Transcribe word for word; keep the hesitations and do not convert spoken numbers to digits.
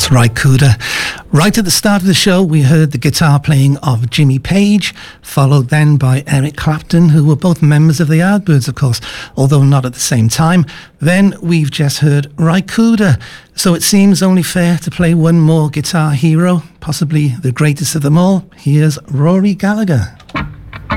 That's Ry Cooder. Right at the start of the show, we heard the guitar playing of Jimmy Page, followed then by Eric Clapton, who were both members of the Yardbirds, of course, although not at the same time. Then we've just heard Ry Cooder. So it seems only fair to play one more guitar hero, possibly the greatest of them all. Here's Rory Gallagher.